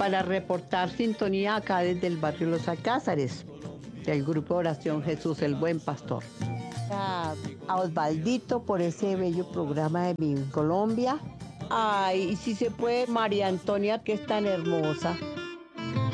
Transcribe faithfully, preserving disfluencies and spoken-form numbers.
para reportar sintonía acá desde el barrio Los Alcázares, del grupo de oración Jesús el Buen Pastor. A, a Osvaldito por ese bello programa de Mi Colombia. Ay, y si se puede, María Antonia, que es tan hermosa.